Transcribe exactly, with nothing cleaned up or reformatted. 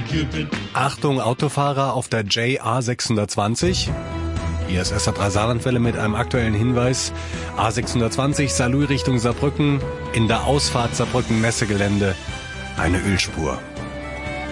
Achtung Autofahrer auf der J A sechshundertzwanzig. Hier ist S A drei Saarlandwelle mit einem aktuellen Hinweis. A sechshundertzwanzig Saarlouis Richtung Saarbrücken. In der Ausfahrt Saarbrücken Messegelände eine Ölspur.